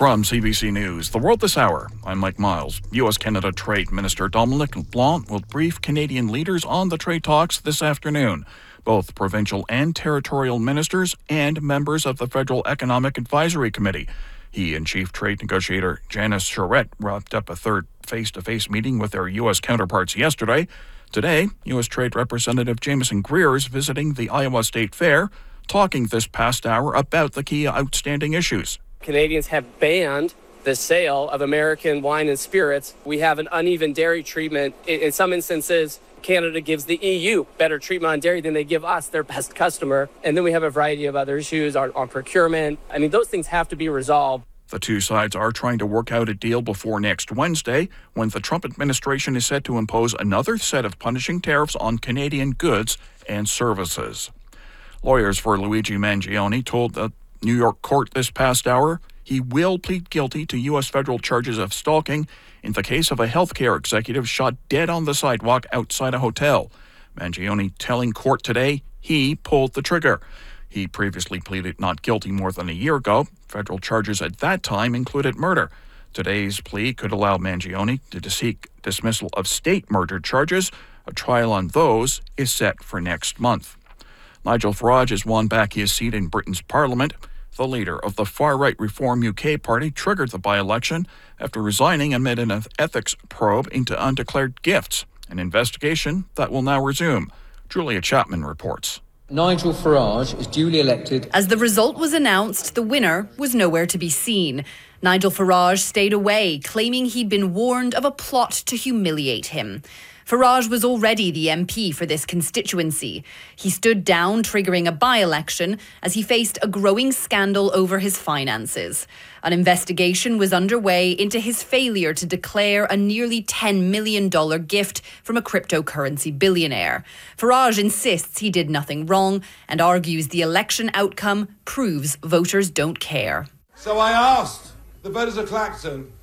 From CBC News, The World This Hour, I'm Mike Miles. U.S.-Canada Trade Minister Dominic LeBlanc will brief Canadian leaders on the trade talks this afternoon. Both provincial and territorial ministers and members of the Federal Economic Advisory Committee. He and Chief Trade Negotiator Janice Charette wrapped up a third face-to-face meeting with their U.S. counterparts yesterday. Today, U.S. Trade Representative Jameson Greer is visiting the Iowa State Fair, talking this past hour about the key outstanding issues. Canadians have banned the sale of American wine and spirits. We have an uneven dairy treatment. In some instances, Canada gives the EU better treatment on dairy than they give us, their best customer. And then we have a variety of other issues on procurement. I mean, those things have to be resolved. The two sides are trying to work out a deal before next Wednesday, when the Trump administration is set to impose another set of punishing tariffs on Canadian goods and services. Lawyers for Luigi Mangione told the New York court this past hour he will plead guilty to U.S. federal charges of stalking in the case of a healthcare executive shot dead on the sidewalk outside a hotel. Mangione telling court today he pulled the trigger. He previously pleaded not guilty more than a year ago. Federal charges at that time included murder. Today's plea could allow Mangione to seek dismissal of state murder charges. A trial on those is set for next month. Nigel Farage has won back his seat in Britain's Parliament. The leader of the far-right Reform UK party triggered the by-election after resigning amid an ethics probe into undeclared gifts, an investigation that will now resume. Julia Chapman reports. Nigel Farage is duly elected. As the result was announced, the winner was nowhere to be seen. Nigel Farage stayed away, claiming he'd been warned of a plot to humiliate him. Farage was already the MP for this constituency. He stood down, triggering a by-election as he faced a growing scandal over his finances. An investigation was underway into his failure to declare a nearly $10 million gift from a cryptocurrency billionaire. Farage insists he did nothing wrong and argues the election outcome proves voters don't care. So I asked the voters of Clacton